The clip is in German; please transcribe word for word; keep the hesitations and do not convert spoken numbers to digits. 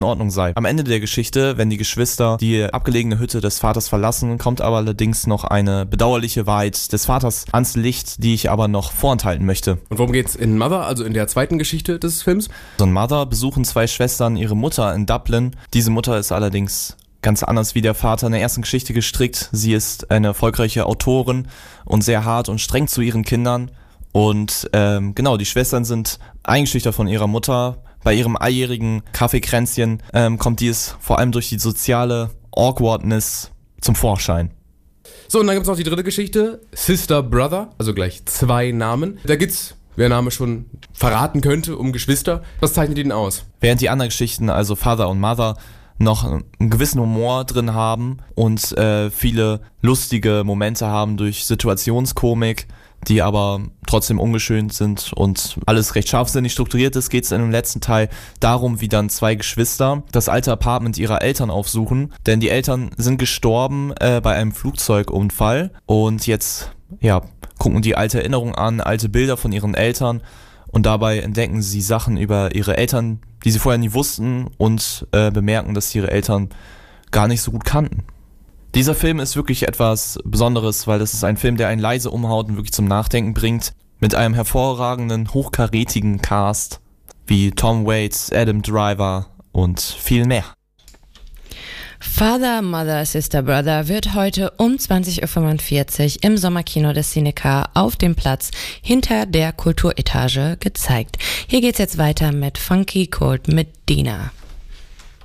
in Ordnung sei. Am Ende der Geschichte, wenn die Geschwister die abgelegene Hütte des Vaters verlassen, kommt aber allerdings noch eine bedauerliche Wahrheit des Vaters ans Licht, die ich aber noch vorenthalten möchte. Und worum geht's in Mother, also in der zweiten Geschichte des Films? So in Mother besuchen zwei Schwestern ihre Mutter in Dublin. Diese Mutter ist allerdings ganz anders wie der Vater in der ersten Geschichte gestrickt. Sie ist eine erfolgreiche Autorin und sehr hart und streng zu ihren Kindern. Und ähm, genau, die Schwestern sind eingeschüchtert von ihrer Mutter. Bei ihrem einjährigen Kaffeekränzchen ähm, kommt dies vor allem durch die soziale Awkwardness zum Vorschein. So, und dann gibt's noch die dritte Geschichte, Sister Brother, also gleich zwei Namen. Da geht's, wer Name schon verraten könnte, um Geschwister. Was zeichnet ihn aus? Während die anderen Geschichten, also Father und Mother, noch einen gewissen Humor drin haben und äh, viele lustige Momente haben durch Situationskomik, die aber trotzdem ungeschönt sind und alles recht scharfsinnig strukturiert ist, geht es in dem letzten Teil darum, wie dann zwei Geschwister das alte Apartment ihrer Eltern aufsuchen, denn die Eltern sind gestorben äh, bei einem Flugzeugunfall und jetzt ja gucken die alte Erinnerung an, alte Bilder von ihren Eltern und dabei entdecken sie Sachen über ihre Eltern, die sie vorher nie wussten und äh, bemerken, dass sie ihre Eltern gar nicht so gut kannten. Dieser Film ist wirklich etwas Besonderes, weil das ist ein Film, der einen leise umhaut und wirklich zum Nachdenken bringt, mit einem hervorragenden, hochkarätigen Cast wie Tom Waits, Adam Driver und viel mehr. Father, Mother, Sister, Brother wird heute um zwanzig Uhr fünfundvierzig im Sommerkino des Cinecar auf dem Platz hinter der Kulturetage gezeigt. Hier geht's jetzt weiter mit Funky Cold mit Dina.